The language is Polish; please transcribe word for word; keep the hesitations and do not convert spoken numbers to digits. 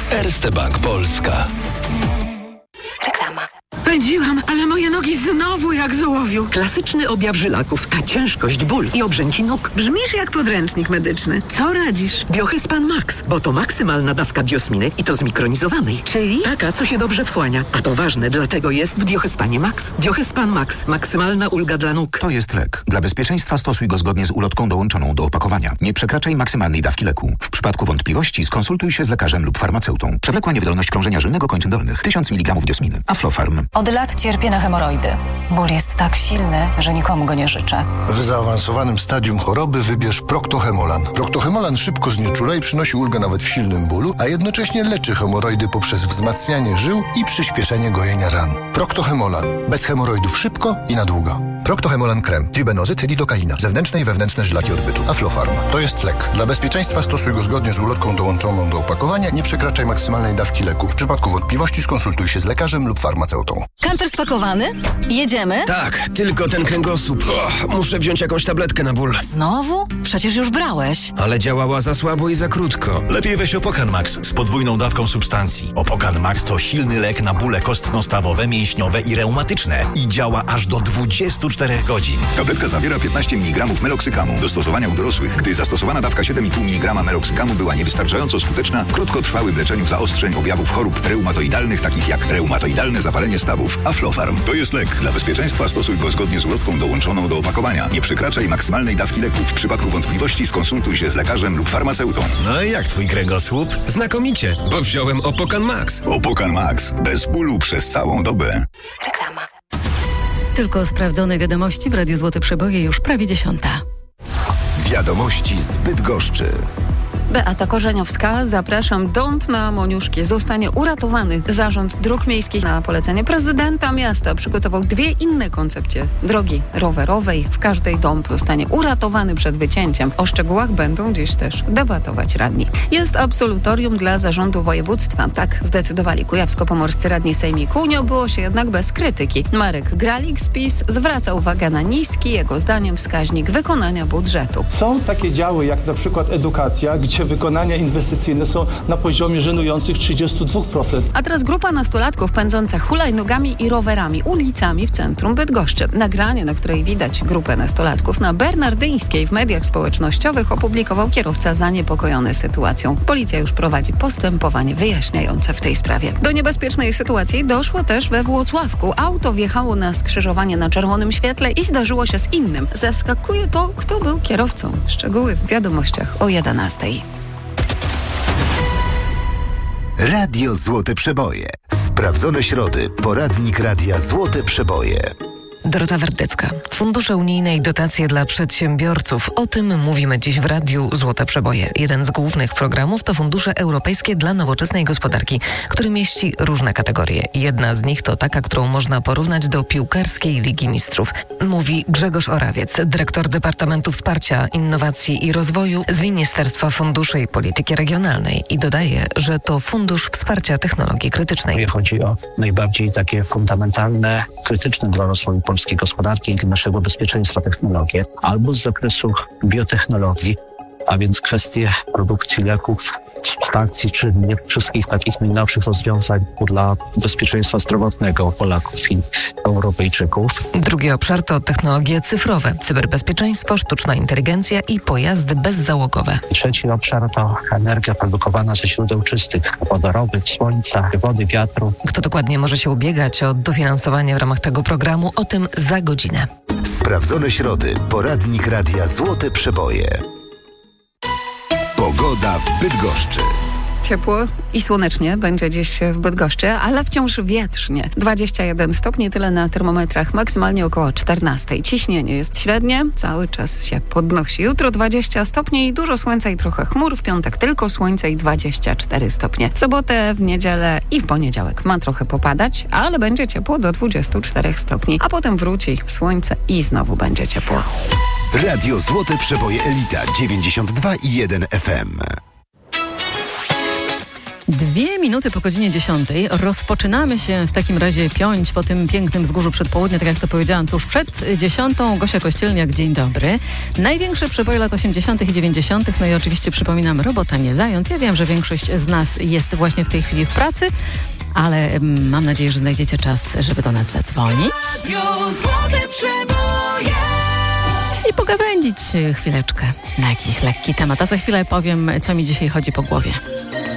Erste Bank Polska. Reklama. Pędziłam, ale moje nogi znowu jak z ołowiu. Klasyczny objaw żylaków, a ciężkość, ból i obrzęki nóg. Brzmisz jak podręcznik medyczny. Co radzisz? Biohyspan Max, bo to maksymalna dawka biosminy i to zmikronizowanej. Czyli? Taka, co się dobrze wchłania. A to ważne, dlatego jest w Biohyspanie Max. Biohyspan Max. Maksymalna ulga dla nóg. To jest lek. Dla bezpieczeństwa stosuj go zgodnie z ulotką dołączoną do opakowania. Nie przekraczaj maksymalnej dawki leku. W przypadku wątpliwości skonsultuj się z lekarzem lub farmaceutą. Przewlekła niewydolność krążenia żylnego kończyn dolnych. tysiąc miligramów diosminy. Aflofarm. Od lat cierpię na hemoroidy. Ból jest tak silny, że nikomu go nie życzę. W zaawansowanym stadium choroby wybierz Proctohemolan. Proctohemolan szybko znieczula i przynosi ulgę nawet w silnym bólu, a jednocześnie leczy hemoroidy poprzez wzmacnianie żył i przyspieszenie gojenia ran. Proctohemolan. Bez hemoroidów szybko i na długo. Proctohemolan krem. Tribenozyt, lidokaina. Zewnętrzne i wewnętrzne żylaki odbytu. Aflofarm. To jest lek. Dla bezpieczeństwa stosuj go zgodnie z ulotką dołączoną do opakowania. Nie przekraczaj maksymalnej dawki leku. W przypadku wątpliwości skonsultuj się z lekarzem lub farmaceutą. Kamper spakowany? Jedziemy? Tak, tylko ten kręgosłup. Och, muszę wziąć jakąś tabletkę na ból. Znowu? Przecież już brałeś. Ale działała za słabo i za krótko. Lepiej weź Opokan Max z podwójną dawką substancji. Opokan Max to silny lek na bóle kostno-stawowe, mięśniowe i reumatyczne. I działa aż do dwudziestu czterech godzin. Tabletka zawiera piętnaście miligramów meloksykamu. Do stosowania u dorosłych, gdy zastosowana dawka siedem i pół miligrama meloksykamu była niewystarczająco skuteczna w krótkotrwałym leczeniu zaostrzeń objawów chorób reumatoidalnych, takich jak reumatoidalne zapalenie stawów. Aflofarm. To jest lek. Dla bezpieczeństwa stosuj go zgodnie z ulotką dołączoną do opakowania. Nie przekraczaj maksymalnej dawki leku. W przypadku wątpliwości skonsultuj się z lekarzem lub farmaceutą. No i jak twój kręgosłup? Znakomicie, bo wziąłem Opokan Max. Opokan Max. Bez bólu przez całą dobę. Reklama. Tylko sprawdzone wiadomości w Radiu Złote Przeboje już prawie dziesiąta. Wiadomości z Bydgoszczy. Beata Korzeniowska, zapraszam. Dąb na Moniuszkie zostanie uratowany. Zarząd Dróg Miejskich na polecenie prezydenta miasta przygotował dwie inne koncepcje drogi rowerowej. W każdej dąb zostanie uratowany przed wycięciem. O szczegółach będą dziś też debatować radni. Jest absolutorium dla zarządu województwa. Tak zdecydowali kujawsko-pomorscy radni sejmiku. Nie obyło się jednak bez krytyki. Marek Gralik z PiS zwraca uwagę na niski, jego zdaniem, wskaźnik wykonania budżetu. Są takie działy jak na przykład edukacja, gdzie wykonania inwestycyjne są na poziomie żenujących trzydzieści dwa procent. A teraz grupa nastolatków pędząca hulajnogami i rowerami ulicami w centrum Bydgoszczy. Nagranie, na której widać grupę nastolatków na Bernardyńskiej w mediach społecznościowych, opublikował kierowca zaniepokojony sytuacją. Policja już prowadzi postępowanie wyjaśniające w tej sprawie. Do niebezpiecznej sytuacji doszło też we Włocławku. Auto wjechało na skrzyżowanie na czerwonym świetle i zdarzyło się z innym. Zaskakuje to, kto był kierowcą. Szczegóły w wiadomościach o jedenastej. Radio Złote Przeboje. Sprawdzone środy. Poradnik Radia Złote Przeboje. Dorota Werdycka. Fundusze unijne i dotacje dla przedsiębiorców. O tym mówimy dziś w Radiu Złote Przeboje. Jeden z głównych programów to fundusze europejskie dla nowoczesnej gospodarki, który mieści różne kategorie. Jedna z nich to taka, którą można porównać do piłkarskiej Ligi Mistrzów. Mówi Grzegorz Orawiec, dyrektor Departamentu Wsparcia, Innowacji i Rozwoju z Ministerstwa Funduszy i Polityki Regionalnej i dodaje, że to Fundusz Wsparcia Technologii Krytycznej. Chodzi o najbardziej takie fundamentalne, krytyczne dla rozwoju polskiej gospodarki i naszego bezpieczeństwa technologie, albo z zakresu biotechnologii, a więc kwestie produkcji leków, substancji, czy nie wszystkich takich najnowszych rozwiązań dla bezpieczeństwa zdrowotnego Polaków i Europejczyków. Drugi obszar to technologie cyfrowe, cyberbezpieczeństwo, sztuczna inteligencja i pojazdy bezzałogowe. Trzeci obszar to energia produkowana ze źródeł czystych, wodorowych, słońca, wody, wiatru. Kto dokładnie może się ubiegać o dofinansowanie w ramach tego programu? O tym za godzinę. Sprawdzone środy. Poradnik Radia Złote Przeboje. Pogoda w Bydgoszczy. Ciepło i słonecznie będzie dziś w Bydgoszczy, ale wciąż wietrznie. dwadzieścia jeden stopni, tyle na termometrach, maksymalnie około czternaście. Ciśnienie jest średnie, cały czas się podnosi. Jutro dwadzieścia stopni i dużo słońca i trochę chmur. W piątek tylko słońce i dwadzieścia cztery stopnie. W sobotę, w niedzielę i w poniedziałek ma trochę popadać, ale będzie ciepło do dwudziestu czterech stopni. A potem wróci słońce i znowu będzie ciepło. Radio Złote Przeboje Elita dziewięćdziesiąt dwa i jeden F M. Dwie minuty po godzinie dziesiątej. Rozpoczynamy się w takim razie piąć po tym pięknym wzgórzu przedpołudnia, tak jak to powiedziałam, tuż przed dziesiątą. Gosia Kościelniak, dzień dobry. Największe przeboje lat osiemdziesiątych i dziewięćdziesiątych. No i oczywiście przypominam, robota nie zając. Ja wiem, że większość z nas jest właśnie w tej chwili w pracy, ale mm, mam nadzieję, że znajdziecie czas, żeby do nas zadzwonić. Złote Przeboje. I pogawędzić chwileczkę na jakiś lekki temat. A za chwilę powiem, co mi dzisiaj chodzi po głowie.